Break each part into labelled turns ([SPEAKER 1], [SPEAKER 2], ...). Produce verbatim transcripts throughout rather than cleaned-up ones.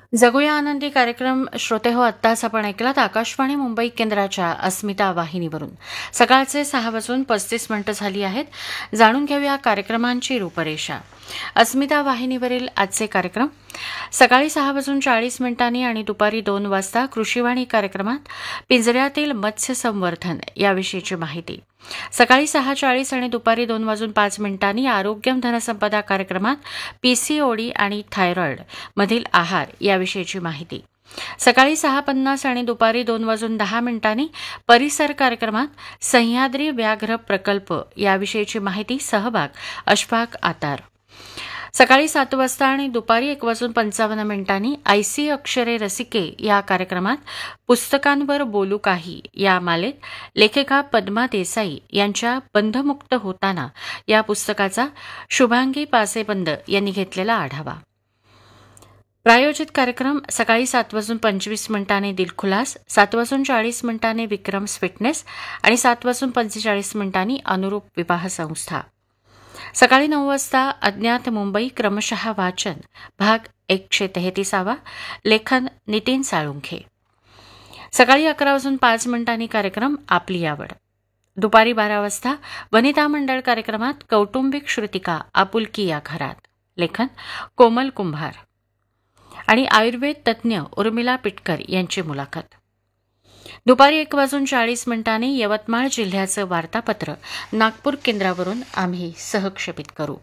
[SPEAKER 1] जगूया आनंदी कार्यक्रम श्रोते हो आत्ताच आपण ऐकलात आकाशवाणी मुंबई केंद्राच्या अस्मिता वाहिनीवरून. सकाळचे सहा वाजून पस्तीस मिनिटं झाली आहेत. जाणून घेऊया कार्यक्रमांची रूपरेषा. अस्मिता वाहिनीवरील आजचे कार्यक्रम सकाळी सहा वाजून चाळीस मिनिटांनी आणि दुपारी दोन वाजता कृषीवाणी कार्यक्रमात पिंजऱ्यातील मत्स्य संवर्धन याविषयीची माहिती. सकाळी सहा चाळीस आणि दुपारी दोन वाजून पाच मिनिटांनी आरोग्यम धनसंपदा कार्यक्रमात पीसीओडी आणि थायरॉइड मधील आहार याविषयीची माहिती. सकाळी सहा पन्नास आणि दुपारी दोन वाजून दहा मिनिटांनी परिसर कार्यक्रमात सह्याद्री व्याघ्र प्रकल्प याविषयीची माहिती. सहभाग अशफाक आतार. सकाळी सात वाजता आणि दुपारी एक वाजून पंचावन्न मिनिटांनी आयसी अक्षरे रसिके या कार्यक्रमात पुस्तकांवर बोलू काही या मालेत लेखिका पद्मा देसाई यांच्या बंधमुक्त होताना या पुस्तकाचा शुभांगी पासेबंद यांनी घेतलेला आढावा. प्रायोजित कार्यक्रम सकाळी सात वाजून पंचवीस मिनिटांनी दिलखुलास, सात वाजून चाळीस मिनिटांनी विक्रम्स फिटनेस आणि सात वाजून पंचेचाळीस मिनिटांनी अनुरूप विवाह संस्था. सकाळी नऊ वाजता अज्ञात मुंबई क्रमशः वाचन भाग एकशे तेहतीसावा, लेखन नितीन साळुंखे. सकाळी अकरा वाजून पाच मिनिटांनी कार्यक्रम आपली आवड. दुपारी बारा वाजता वनिता मंडळ कार्यक्रमात कौटुंबिक श्रुतिका आपुलकी या घरात, लेखन कोमल कुंभार आणि आयुर्वेद तज्ज्ञ उर्मिला पिटकर यांची मुलाखत. दुपारी एक वाजून चाळीस मिनिटांनी यवतमाळ जिल्ह्याचं वार्तापत्र नागपूर केंद्रावरून आम्ही सहक्षेपित करू.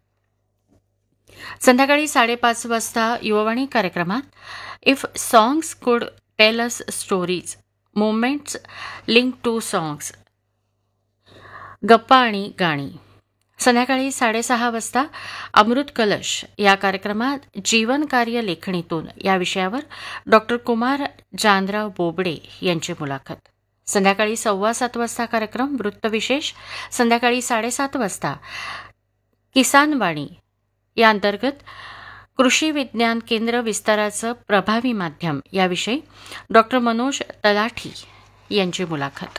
[SPEAKER 1] संध्याकाळी साडेपाच वाजता युववाणी कार्यक्रमात इफ सॉंग्स कुड tell us stories, moments link to songs, गप्पा आणि गाणी. संध्याकाळी साडेसहा वाजता अमृत कलश या कार्यक्रमात जीवन कार्य लेखणीतून या विषयावर डॉक्टर कुमार जानराव बोबडे यांची मुलाखत. संध्याकाळी सव्वा सात वाजता कार्यक्रम वृत्तविशेष. संध्याकाळी साडेसात वाजता किसान वाणी या अंतर्गत कृषी विज्ञान केंद्र विस्ताराचं प्रभावी माध्यम याविषयी डॉक्टर मनोज तलाठी यांची मुलाखत.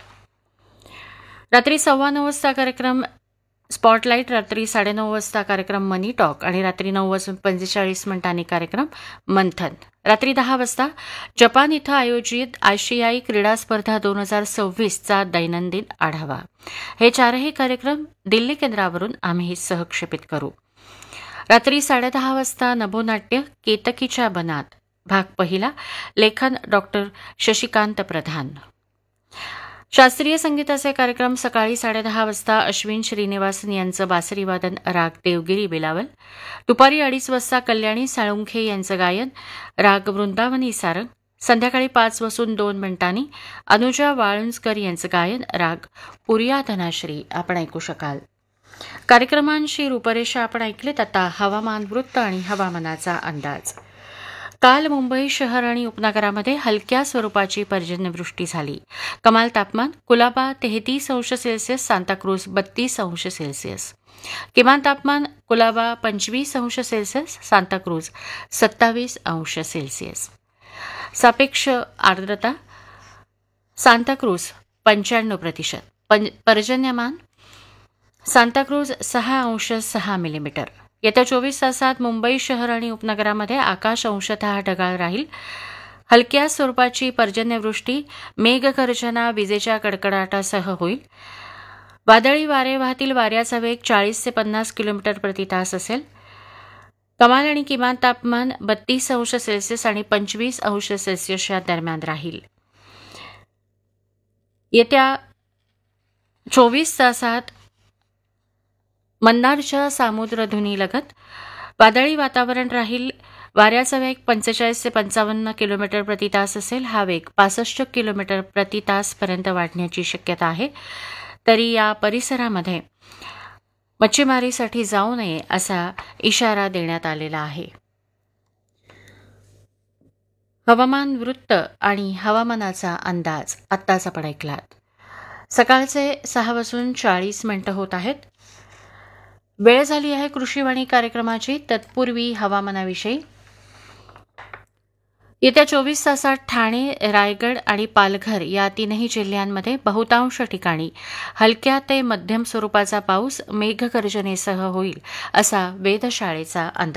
[SPEAKER 1] रात्री सव्वा नऊ वाजता कार्यक्रम स्पॉटलाईट. रात्री साडेनऊ वाजता कार्यक्रम मनी टॉक आणि रात्री नऊ वाजून पंचेचाळीस मिनिटांनी कार्यक्रम मंथन. रात्री दहा वाजता जपान इथं आयोजित आशियाई क्रीडा स्पर्धा दोन हजार सव्वीसचा दैनंदिन आढावा. हे चारही कार्यक्रम दिल्ली केंद्रावरून आम्ही सहक्षेपित करू. रात्री साडेदहा वाजता नभोनाट्य केतकीच्या बनात भाग पहिला, लेखन डॉक्टर शशिकांत प्रधान. शास्त्रीय संगीताचे कार्यक्रम सकाळी साडेदहा वाजता अश्विन श्रीनिवासन यांचं बासरीवादन राग देवगिरी बिलावल. दुपारी अडीच वाजता कल्याणी साळुंखे यांचं गायन राग वृंदावनी सारंग. संध्याकाळी पाच वाजून दोन मिनिटांनी अनुजा वाळुंजकर यांचं गायन राग पुरिया धनाश्री आपण ऐकू शकाल. कार्यक्रमांची रूपरेषा आपण ऐकलीत. आता हवामान वृत्त आणि हवामानाचा अंदाज. काल मुंबई शहर आणि उपनगरामध्ये हलक्या स्वरूपाची पर्जन्यवृष्टी झाली. कमाल तापमान कुलाबा तेहतीस अंश सेल्सिअस, सांताक्रूज बत्तीस अंश सेल्सिअस. किमान तापमान कुलाबा पंचवीस अंश सेल्सिअस, सांताक्रूज सत्तावीस अंश सेल्सिअस. सापेक्ष आर्द्रता सांताक्रूज पंच्याण्णव प्रतिशत. पर्जन्यमान सांताक्रूज सहा अंश सहा मिलीमीटर. येत्या चोवीस तासात मुंबई शहर आणि उपनगरामध्ये आकाश अंशतः ढगाळ राहील. हलक्या स्वरूपाची पर्जन्यवृष्टी, मेघगर्जना, विजेच्या कडकडाटासह होईल. वादळी वारे वाहतील. वाऱ्याचा वेग चाळीस ते पन्नास किलोमीटर प्रति तास असेल. कमाल आणि किमान तापमान बत्तीस अंश सेल्सिअस आणि पंचवीस अंश सेल्सिअसच्या दरम्यान राहील. येत्या चोवीस तासात मन्नारच्या सामुद्रधुनीलगत वादळी वातावरण राहील. वाऱ्याचा वेग पंचेचाळीस ते पंचावन्न किलोमीटर प्रति तास असेल. हा वेग पासष्ट किलोमीटर प्रति तासपर्यंत वाढण्याची शक्यता आहे. तरी या परिसरामध्ये मच्छीमारीसाठी जाऊ नये असा इशारा देण्यात आलेला आहे. हवामान वृत्त आणि हवामानाचा अंदाज आत्ताच आपण ऐकलात. सकाळचे सहा वाजून चाळीस मिनिटं होत आहेत. वेळ झाली आहे कृषीवाणी कार्यक्रमाची. तत्पूर्वी हवामानाविषयी. येत्या चोवीस तासात ठाणे, रायगड आणि पालघर या तीनही जिल्ह्यांमध्ये बहुतांश ठिकाणी हलक्या ते मध्यम स्वरूपाचा पाऊस मेघगर्जनेसह होईल असा वेधशाळेचा अंदाज